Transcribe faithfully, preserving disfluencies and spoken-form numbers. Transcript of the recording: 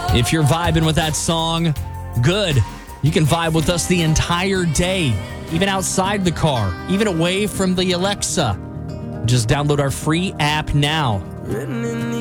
If you're vibing with that song, good. You can vibe with us the entire day, even outside the car, even away from the Alexa. Just download our free app now.